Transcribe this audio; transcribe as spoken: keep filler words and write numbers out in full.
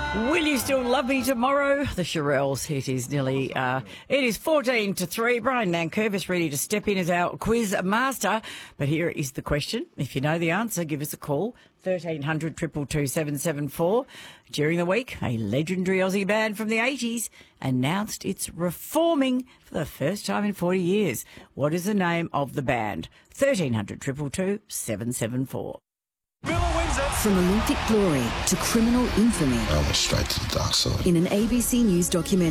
Will you still love me tomorrow? The Shirelles. It is nearly, uh, it is fourteen to three. Brian Nankervis is ready to step in as our quiz master. But here is the question. If you know the answer, give us a call. thirteen hundred, two two two, seven seven four. During the week, a legendary Aussie band from the eighties announced it's reforming for the first time in forty years. What is the name of the band? thirteen hundred, two two two, seven seven four. From Olympic glory to criminal infamy. I went straight to the dark side. In an A B C News documentary.